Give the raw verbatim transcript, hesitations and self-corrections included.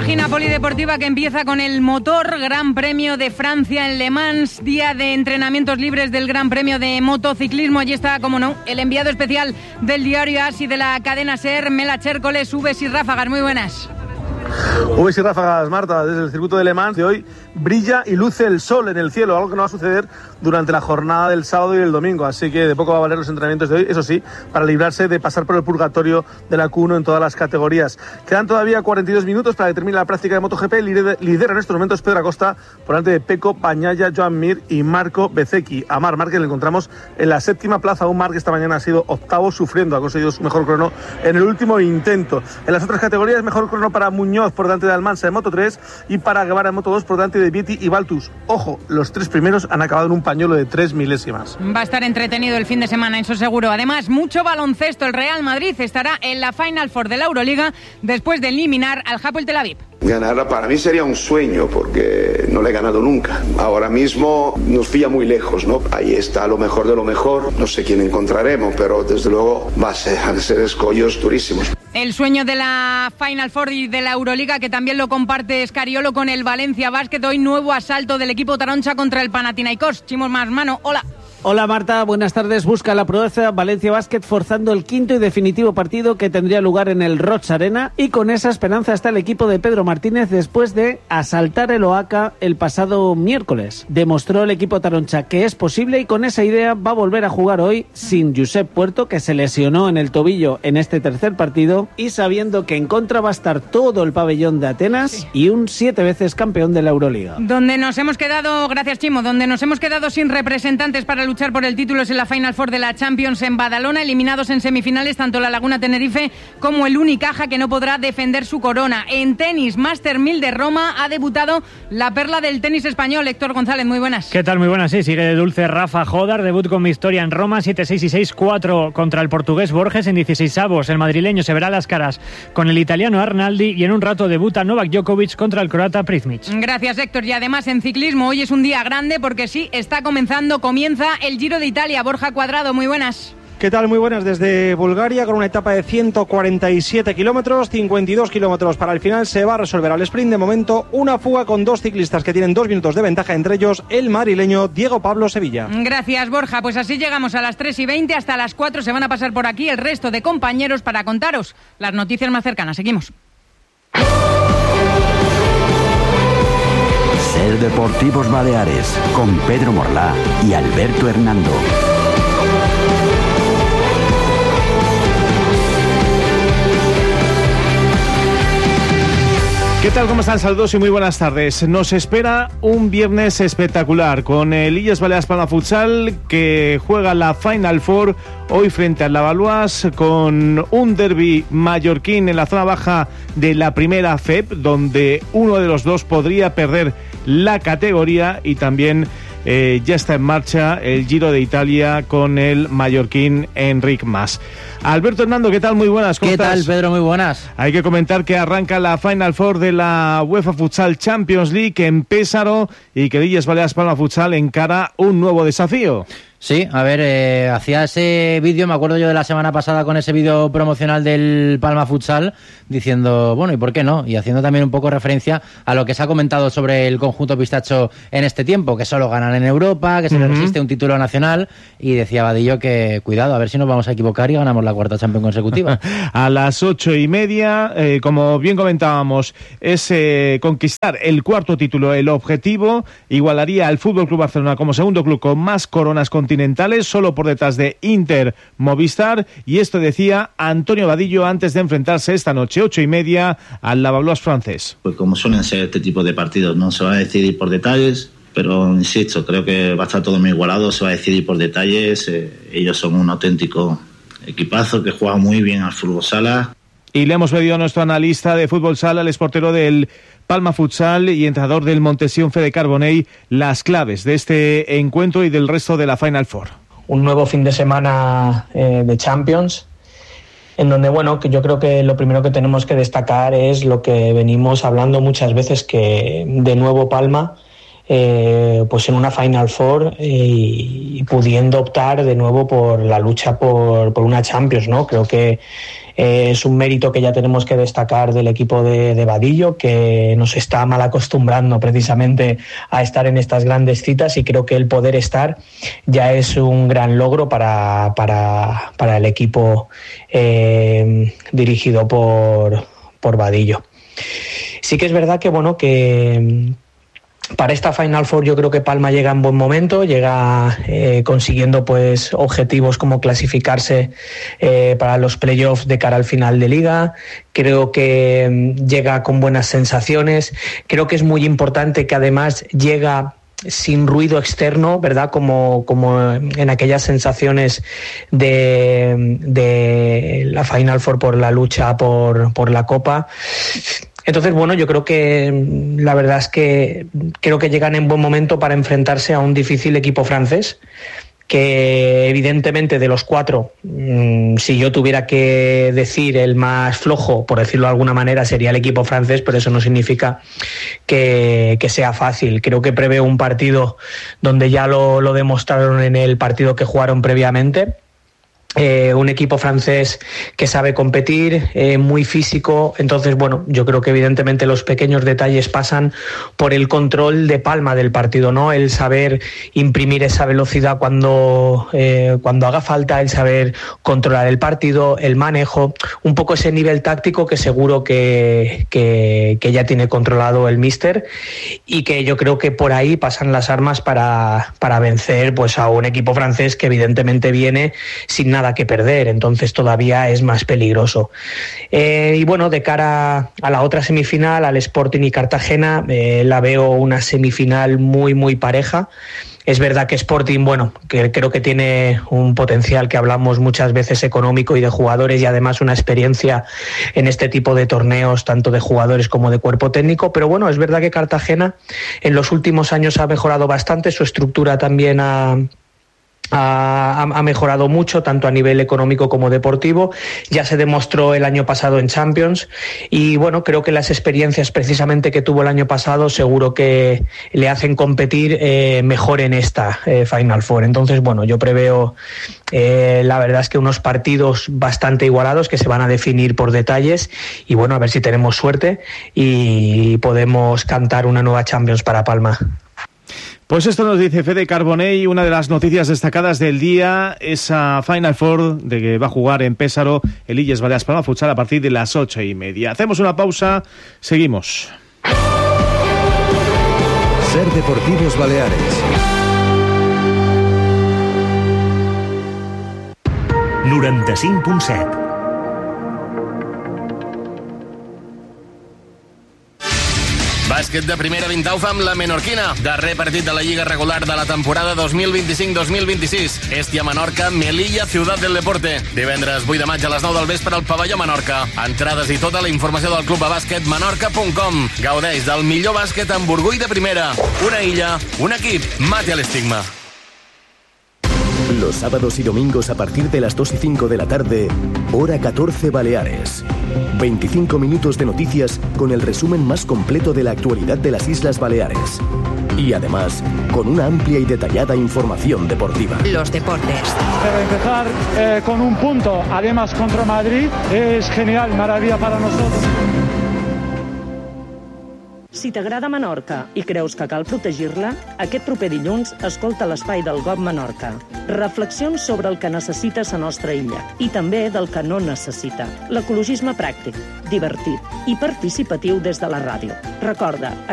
Página polideportiva que empieza con el motor Gran Premio de Francia en Le Mans, día de entrenamientos libres del Gran Premio de motociclismo. Allí está, como no, el enviado especial del diario AS y de la cadena SER, Mela Chércoles, Uves y Ráfagas. Muy buenas. Uves y Ráfagas, Marta, desde el circuito de Le Mans de hoy brilla y luce el sol en el cielo, algo que no va a suceder durante la jornada del sábado y el domingo, así que de poco va a valer los entrenamientos de hoy, eso sí, para librarse de pasar por el purgatorio de la Q uno en todas las categorías. Quedan todavía cuarenta y dos minutos para que termine la práctica de MotoGP. Lidera en estos momentos Pedro Acosta por delante de Pecco Bagnaia, Joan Mir y Marco Bezzecchi. A Marc Márquez le encontramos en la séptima plaza, un Marc que esta mañana ha sido octavo sufriendo, ha conseguido su mejor crono en el último intento. En las otras categorías, mejor crono para Muñoz por delante de Almansa en Moto tres y para Guevara en Moto dos por delante de Vietti y Baltus. Ojo, los tres primeros han acabado en un pañuelo de tres milésimas. Va a estar entretenido el fin de semana, eso seguro. Además, mucho baloncesto. El Real Madrid estará en la Final Four de la Euroliga después de eliminar al Hapoel Tel Aviv. Ganarla para mí sería un sueño porque no la he ganado nunca. Ahora mismo nos pilla muy lejos, ¿no? Ahí está lo mejor de lo mejor. No sé quién encontraremos, pero desde luego va a ser, a ser escollos durísimos. El sueño de la Final Four y de la Euroliga, que también lo comparte Scariolo con el Valencia Basket. Hoy nuevo asalto del equipo taroncha contra el Panathinaikos. Chimos más mano, hola. Hola Marta, buenas tardes. Busca la proeza Valencia Basket forzando el quinto y definitivo partido que tendría lugar en el Roig Arena, y con esa esperanza está el equipo de Pedro Martínez después de asaltar el Oaca el pasado miércoles. Demostró el equipo taroncha que es posible y con esa idea va a volver a jugar hoy sin Josep Puerto, que se lesionó en el tobillo en este tercer partido, y sabiendo que en contra va a estar todo el pabellón de Atenas sí. y un siete veces campeón de la Euroliga. Donde nos hemos quedado, gracias Chimo, donde nos hemos quedado sin representantes para el luchar por el título es en la Final Four de la Champions en Badalona, eliminados en semifinales tanto la Laguna Tenerife como el Unicaja, que no podrá defender su corona. En tenis, Master mil de Roma, ha debutado la perla del tenis español, Héctor González, muy buenas. ¿Qué tal? Muy buenas, sí, sigue de dulce Rafa Jodar, debut con victoria en Roma, siete seis y seis cuatro contra el portugués Borges en dieciseisavos. El madrileño se verá las caras con el italiano Arnaldi y en un rato debuta Novak Djokovic contra el croata Pricmic. Gracias, Héctor. Y además en ciclismo hoy es un día grande porque sí, está comenzando, comienza el Giro de Italia. Borja Cuadrado, muy buenas. ¿Qué tal? Muy buenas desde Bulgaria, con una etapa de ciento cuarenta y siete kilómetros, cincuenta y dos kilómetros para el final. Se va a resolver al sprint. De momento, una fuga con dos ciclistas que tienen dos minutos de ventaja, entre ellos el madrileño Diego Pablo Sevilla. Gracias, Borja. Pues así llegamos a las tres y veinte, hasta las cuatro se van a pasar por aquí el resto de compañeros para contaros las noticias más cercanas. Seguimos. Ser Deportivos Baleares, con Pedro Morlá y Alberto Hernando. ¿Qué tal? ¿Cómo están? Saludos y muy buenas tardes. Nos espera un viernes espectacular con el Illes Baleares Palma Futsal, que juega la Final Four hoy frente al Lavallois, con un derbi mallorquín en la zona baja de la primera F E P, donde uno de los dos podría perder la categoría, y también eh, ya está en marcha el Giro de Italia con el mallorquín Enric Mas. Alberto Hernando, ¿qué tal? Muy buenas, ¿cómo ¿Qué estás? tal, Pedro? Muy buenas. Hay que comentar que arranca la Final Four de la UEFA Futsal Champions League en Pésaro y que Illes Baleares Palma Futsal encara un nuevo desafío. Sí, a ver, eh, hacía ese vídeo, me acuerdo yo de la semana pasada con ese vídeo promocional del Palma Futsal, diciendo, bueno, ¿y por qué no? Y haciendo también un poco referencia a lo que se ha comentado sobre el conjunto pistacho en este tiempo, que solo ganan en Europa, que se uh-huh. les resiste un título nacional, y decía Vadillo que, cuidado, a ver si nos vamos a equivocar y ganamos la cuarta Champions consecutiva. A las ocho y media, eh, como bien comentábamos, es eh, conquistar el cuarto título el objetivo, igualaría al F C Barcelona como segundo club con más coronas con continentales, solo por detrás de Inter, Movistar, y esto decía Antonio Vadillo antes de enfrentarse esta noche, ocho y media, al Lavallois francés. Pues como suelen ser este tipo de partidos, no se va a decidir por detalles, pero insisto, creo que va a estar todo muy igualado, se va a decidir por detalles, eh, ellos son un auténtico equipazo que juega muy bien al fútbol sala. Y le hemos pedido a nuestro analista de fútbol sala, el exportero del Palma Futsal y entrenador del Montesión, Fede Carbonell, las claves de este encuentro y del resto de la Final Four. Un nuevo fin de semana eh, de Champions, en donde, bueno, que yo creo que lo primero que tenemos que destacar es lo que venimos hablando muchas veces, que de nuevo Palma, eh, pues en una Final Four eh, y pudiendo optar de nuevo por la lucha por, por una Champions, ¿no? Creo que Eh, es un mérito que ya tenemos que destacar del equipo de, de Vadillo, que nos está mal acostumbrando precisamente a estar en estas grandes citas, y creo que el poder estar ya es un gran logro para, para, para el equipo eh, dirigido por, por Vadillo. Sí que es verdad que, bueno, que para esta Final Four yo creo que Palma llega en buen momento, llega eh, consiguiendo pues objetivos como clasificarse eh, para los playoffs de cara al final de liga. Creo que eh, llega con buenas sensaciones. Creo que es muy importante que además llega sin ruido externo, ¿verdad? Como, como en aquellas sensaciones de, de la Final Four por la lucha por, por la Copa. Entonces, bueno, yo creo que la verdad es que creo que llegan en buen momento para enfrentarse a un difícil equipo francés, que evidentemente de los cuatro, si yo tuviera que decir el más flojo, por decirlo de alguna manera, sería el equipo francés, pero eso no significa que, que sea fácil. Creo que preveo un partido donde ya lo, lo demostraron en el partido que jugaron previamente. Eh, un equipo francés que sabe competir, eh, muy físico. Entonces, bueno, yo creo que evidentemente los pequeños detalles pasan por el control de Palma del partido, ¿no? El saber imprimir esa velocidad cuando, eh, cuando haga falta, el saber controlar el partido, el manejo, un poco ese nivel táctico que seguro que, que, que ya tiene controlado el míster, y que yo creo que por ahí pasan las armas para, para vencer pues a un equipo francés que evidentemente viene sin nada que perder, entonces todavía es más peligroso. Eh, y bueno, de cara a la otra semifinal, al Sporting y Cartagena, eh, la veo una semifinal muy muy pareja. Es verdad que Sporting, bueno, que creo que tiene un potencial que hablamos muchas veces económico y de jugadores, y además una experiencia en este tipo de torneos, tanto de jugadores como de cuerpo técnico, pero bueno, es verdad que Cartagena en los últimos años ha mejorado bastante, su estructura también ha Ha, ha mejorado mucho, tanto a nivel económico como deportivo. Ya se demostró el año pasado en Champions, y bueno, creo que las experiencias precisamente que tuvo el año pasado seguro que le hacen competir eh, mejor en esta eh, Final Four. Entonces, bueno, yo preveo eh, la verdad es que unos partidos bastante igualados que se van a definir por detalles, y bueno, a ver si tenemos suerte y podemos cantar una nueva Champions para Palma. Pues esto nos dice Fede Carbonell, una de las noticias destacadas del día, esa Final Four de que va a jugar en Pésaro el Illes Balears Palma Futsal a partir de las ocho y media. Hacemos una pausa, seguimos. Ser Deportivos Baleares. noranta-cinc punt set. Bàsquet de primera Vintauf amb la menorquina. Darrer partit de la Lliga regular de la temporada dos mil vint-i-cinc dos mil vint-i-sis. Estia Menorca, Melilla, Ciutat del Deporte. Divendres vuit de maig a les nou del vespre al pavelló Menorca. Entrades i tota la informació del club a bàsquet menorca punt com. Gaudeix del millor bàsquet amb orgull de primera. Una illa, un equip, mate a l'estigma. Los sábados y domingos a partir de las dos y cinco de la tarde, hora catorce Baleares. veinticinco minutos de noticias con el resumen más completo de la actualidad de las Islas Baleares. Y además, con una amplia y detallada información deportiva. Los deportes. Pero empezar eh, con un punto, además contra Madrid, es genial, maravilla para nosotros. Si t'agrada Menorca i creus que cal protegir-la, aquest proper dilluns escolta l'espai del G O B Menorca. Reflexions sobre el que necessita la nostra illa i també del que no necessita. L'ecologisme pràctic, divertit i participatiu des de la ràdio. Recorda,